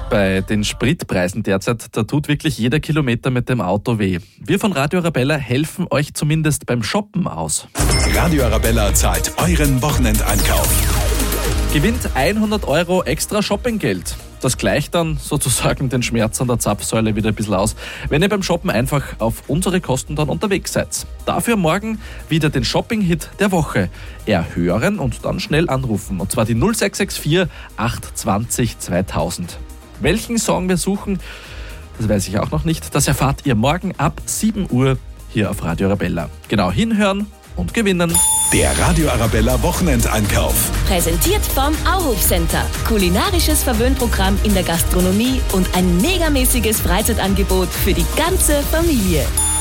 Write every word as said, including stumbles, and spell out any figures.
Bei den Spritpreisen derzeit, da tut wirklich jeder Kilometer mit dem Auto weh. Wir von Radio Arabella helfen euch zumindest beim Shoppen aus. Radio Arabella zahlt euren Wochenendeinkauf. Gewinnt hundert Euro extra Shoppinggeld. Das gleicht dann sozusagen den Schmerz an der Zapfsäule wieder ein bisschen aus, wenn ihr beim Shoppen einfach auf unsere Kosten dann unterwegs seid. Dafür morgen wieder den Shopping-Hit der Woche erhören und dann schnell anrufen. Und zwar die null sechs sechs vier acht zwei null zweitausend. Welchen Song wir suchen, das weiß ich auch noch nicht. Das erfahrt ihr morgen ab sieben Uhr hier auf Radio Arabella. Genau hinhören und gewinnen. Der Radio Arabella Wochenendeinkauf. Präsentiert vom Auhof Center. Kulinarisches Verwöhnprogramm in der Gastronomie und ein megamäßiges Freizeitangebot für die ganze Familie.